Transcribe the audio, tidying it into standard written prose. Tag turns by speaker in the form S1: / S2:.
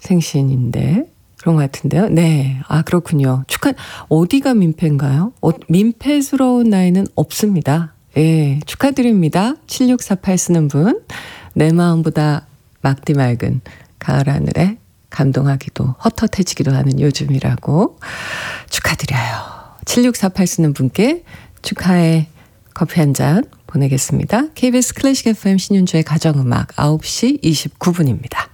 S1: 생신인데 그런 것 같은데요. 네. 아, 그렇군요. 어디가 민폐인가요? 민폐스러운 나이는 없습니다. 예, 축하드립니다. 7648 쓰는 분. 내 마음보다 막디 맑은 가을 하늘에 감동하기도 헛헛해지기도 하는 요즘이라고 축하드려요. 7648 쓰는 분께 축하의 커피 한 잔 보내겠습니다. KBS 클래식 FM 신윤주의 가정음악 9시 29분입니다.